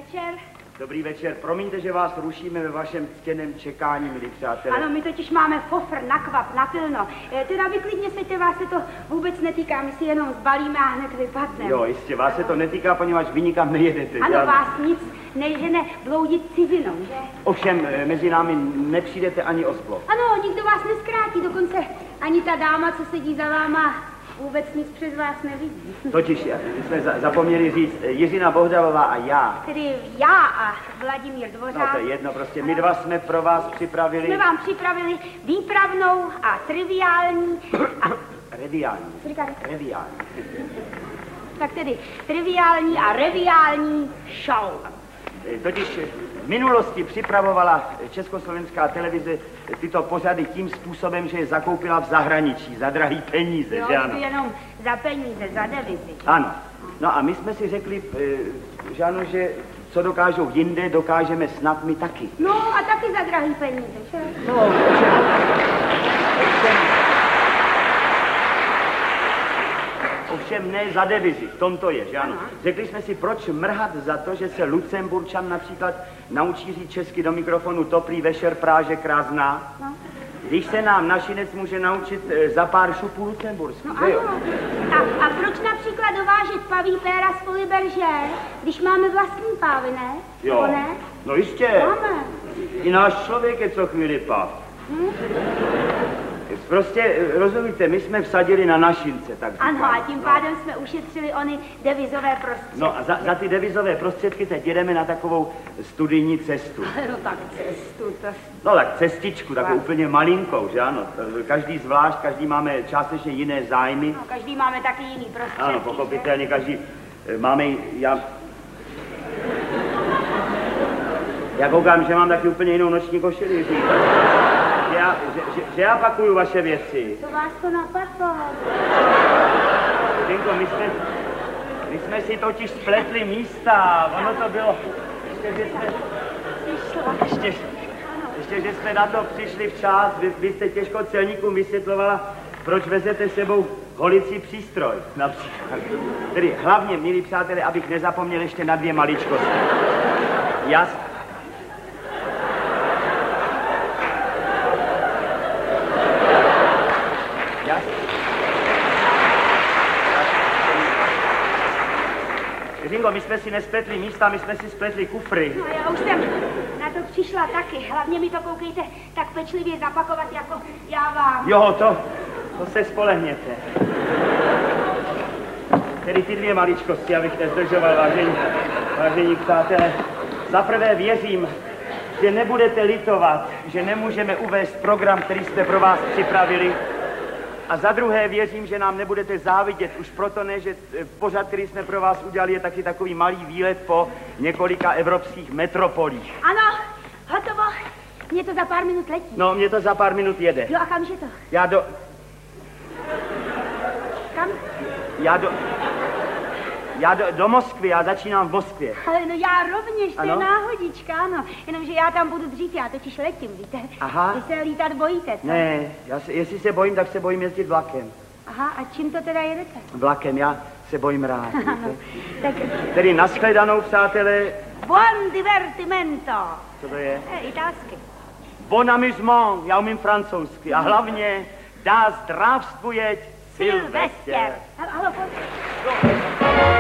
večer. Dobrý večer. Promiňte, že vás rušíme ve vašem ctěném čekání, milí přátelé. Ano, my totiž máme fofr na kvap, na pilno. Teda vy klidně svěďte, vás se to vůbec netýká, my si jenom zbalíme a hned vypadneme. Jo, jistě, vás se to netýká, poněvadž vy nikam nejedete. Ano, vás nic nežene bloudit cizinou, že? Ovšem, mezi námi nepřijdete ani o zblok. Ano, nikdo vás neskrátí, dokonce ani ta dáma, co sedí za váma, vůbec nic přes vás nevidí. Totiž jsme zapomněli říct Jiřina Bohdalová a já. Tedy já a Vladimír Dvořák. No to je jedno, prostě my dva jsme pro vás připravili... Jsme vám připravili výpravnou a triviální a... Reviální. Co říkáte? Reviální. Tak tedy triviální a reviální show. Totiž v minulosti připravovala Československá televize tyto pořady tím způsobem, že je zakoupila v zahraničí za drahý peníze, jo, že ano? Jenom za peníze, za devizy. Ano. No a my jsme si řekli, že ano, že co dokážou jinde, dokážeme snad my taky. No a taky za drahý peníze, že? No, ovšem ne za devizy, v tom to je, že ano? Řekli jsme si, proč mrhat za to, že se Lucemburčan například naučí říct česky do mikrofonu toplý večer Práže krásná, no. Když se nám našinec může naučit za pár šupů lucembursky, No že jo? A proč například dovážet paví péra z Foliberže, když máme vlastní pávy, ne? Jo, ne? no jistě. Máme. I náš člověk je co chvíli pav. Prostě, rozumíte, my jsme vsadili na našince, tak říkám. Ano, a tím pádem jsme ušetřili ony devizové prostředky. No a za ty devizové prostředky teď jedeme na takovou studijní cestu. No tak cestu, to... No tak cestičku, takovou úplně malinkou, že ano. Každý zvlášť, každý máme částečně jiné zájmy. No, každý máme taky jiný prostředky. Ano, pochopitelně, každý máme, já koukám, že mám taky úplně jinou noční košili, že já pakuju vaše věci. Co vás to napadlo? Jinko, my jsme si totiž spletli místa, ono to bylo, ještě, že jsme na to přišli včas, vy jste těžko celníkům vysvětlovala, proč vezete sebou holicí přístroj, například. Tedy hlavně, milí přátelé, abych nezapomněl ještě na dvě maličkosti. Ringo, my jsme si nespletli místa, my jsme si spletli kufry. No já už jsem na to přišla taky. Hlavně mi to, koukejte, tak pečlivě zapakovat, jako já vám. Jo, to se spolehněte. Tedy ty dvě maličkosti, abych nezdržoval, vážení přátelé. Zaprvé věřím, že nebudete litovat, že nemůžeme uvést program, který jste pro vás připravili. A za druhé věřím, že nám nebudete závidět, už proto ne, že pořad, který jsme pro vás udělali, je taky takový malý výlet po několika evropských metropolích. Ano, hotovo. Mně to za pár minut letí. No, mně to za pár minut jede. Jo, a kamže to? Kam? Do Moskvy, já začínám v Moskvě. Ale no já rovněž, to ano? je náhodička, ano. Jenomže já tam budu dřív, já totiž letím, víte. Aha. Vy se lítat bojíte, co? Ne, jestli se bojím, tak se bojím jezdit vlakem. Aha, a čím to teda jedete? Vlakem, já se bojím rád. Ano, tak... Tedy nashledanou, přátelé. Buon divertimento. Co to je? Italsky. Bon amusement, já umím francouzsky. A hlavně, dá zdravstvujet Silvestr. Halo,